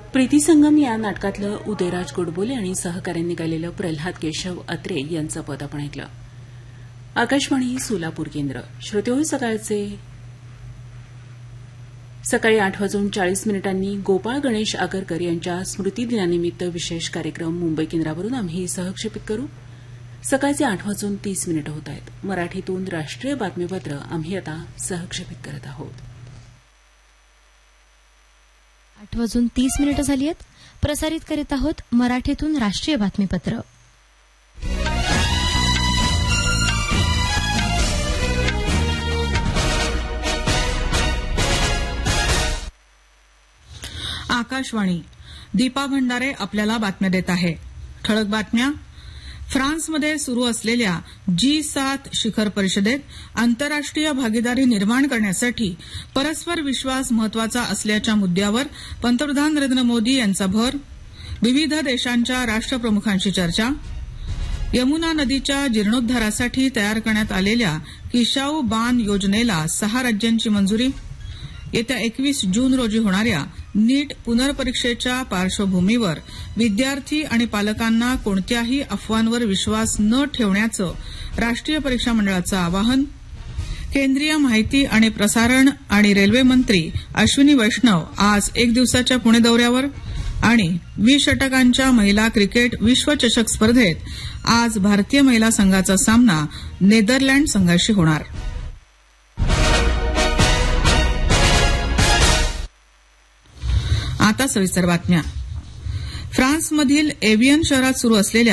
प्रीती संगम या नाटकातलं उदयराज गोडबोले आणि सहकाऱ्यांनी गायलेलं प्रल्हाद केशव अत्रे यांचं पद आपण ऐकलं. आकाशवाणी सोलापूर केंद्र. श्रोतेहो, सकाळी 8:40 गोपाळ गणेश आगरकर यांच्या स्मृतिदिनानिमित्त विशेष कार्यक्रम मुंबई केंद्रावरून आम्ही सहक्षेपित करू. सकाळचे 8:30 होत आहेत. मराठीतून राष्ट्रीय बातमीपत्र आम्ही आता सहक्षेपित करत आहोत. 8:30 झाली आहेत. प्रसारित करीत आहोत मराठीतून राष्ट्रीय बातमीपत्र. आकाशवाणी. दीपा भंडारे आपल्याला बातम्या देत आहे. ठळक बातम्या. फ्रान्समध्ये सुरू असलेल्या G7 शिखर परिषदेत आंतरराष्ट्रीय भागीदारी निर्माण करण्यासाठी परस्पर विश्वास महत्वाचा असल्याच्या मुद्द्यावर पंतप्रधान नरेंद्र मोदी यांचा भर. विविध देशांच्या राष्ट्रप्रमुखांशी चर्चा. यमुना नदीच्या जीर्णोद्धारासाठी तयार करण्यात आलेल्या किशाऊ बांध योजनेला 6 राज्यांची मंजुरी. येत्या 21 जून रोजी होणाऱ्या नीट पुनर्परीक्षेच्या पार्श्वभूमीवर विद्यार्थी आणि पालकांना कोणत्याही अफवांवर विश्वास न ठेवण्याचं राष्ट्रीय परीक्षा मंडळाचं आवाहन. केंद्रीय माहिती आणि प्रसारण आणि रेल्वे मंत्री अश्विनी वैष्णव आज 1 दिवसाच्या पुणे दौऱ्यावर. आणि 20 षटकांच्या महिला क्रिकेट विश्वचषक स्पर्धेत आज भारतीय महिला संघाचा सामना नेदरलँड संघाशी होणार. आता सविस्तर बातम्या. फ्रान्समधील एव्हियन शहरात सुरू असलेल्या